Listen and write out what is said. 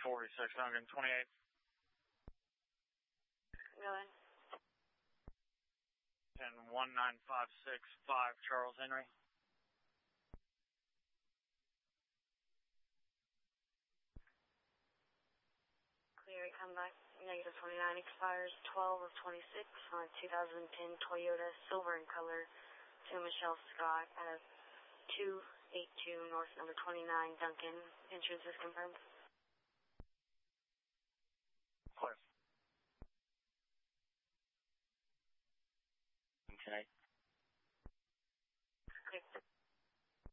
4628. Go ahead. And 19565 Charles Henry. Clear, come back. Negative 29 expires 12 of 26 on 2010 Toyota silver in color to Michelle Scott at 282 North number 29 Duncan. Insurance is confirmed. Clear. Okay.